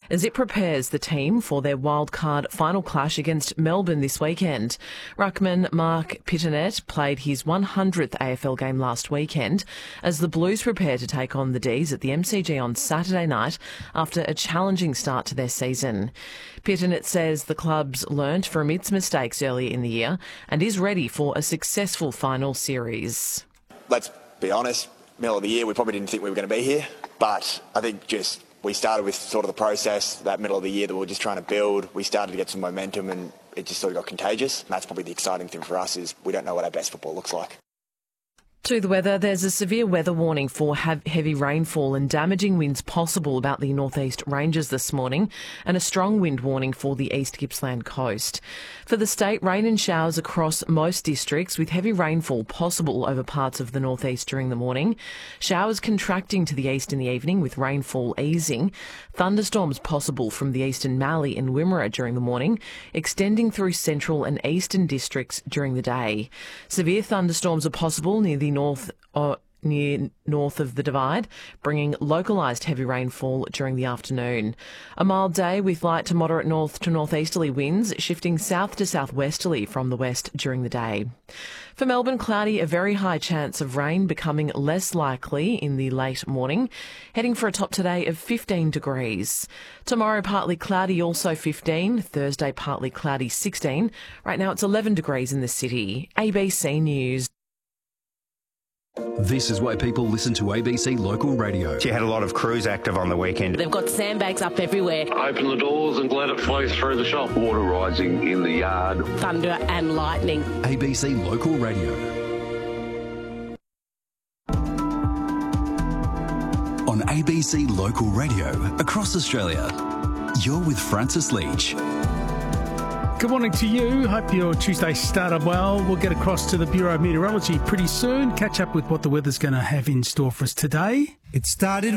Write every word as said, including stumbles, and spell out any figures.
as it prepares the team for their wildcard final clash against Melbourne this weekend. Ruckman Mark Pittonet played his one hundredth A F L game last weekend as the Blues prepare to take on the D's at the M C G on Saturday night after a challenging start to their season. Pittonet says the club's learnt from its mistakes earlier in the year and is ready for a successful final series. Let's be honest, middle of the year we probably didn't think we were going to be here, but I think just we started with sort of the process that middle of the year that we were just trying to build. We started to get some momentum and it just sort of got contagious. And that's probably the exciting thing for us is we don't know what our best football looks like. To the weather, there's a severe weather warning for heavy rainfall and damaging winds possible about the northeast ranges this morning, and a strong wind warning for the East Gippsland coast. For the state, rain and showers across most districts with heavy rainfall possible over parts of the northeast during the morning. Showers contracting to the east in the evening with rainfall easing. Thunderstorms possible from the eastern Mallee and Wimmera during the morning, extending through central and eastern districts during the day. Severe thunderstorms are possible near the north or near north of the Divide, bringing localised heavy rainfall during the afternoon. A mild day with light to moderate north to northeasterly winds, shifting south to southwesterly from the west during the day. For Melbourne, cloudy, a very high chance of rain becoming less likely in the late morning, heading for a top today of fifteen degrees. Tomorrow, partly cloudy, also fifteen. Thursday, partly cloudy, sixteen. Right now, it's eleven degrees in the city. A B C News. This is why people listen to A B C Local Radio. She had a lot of crews active on the weekend. They've got sandbags up everywhere. Open the doors and let it flow through the shop. Water rising in the yard. Thunder and lightning. A B C Local Radio. On A B C Local Radio across Australia, you're with Francis Leach. Good morning to you. Hope your Tuesday started well. We'll get across to the Bureau of Meteorology pretty soon. Catch up with what the weather's going to have in store for us today. It started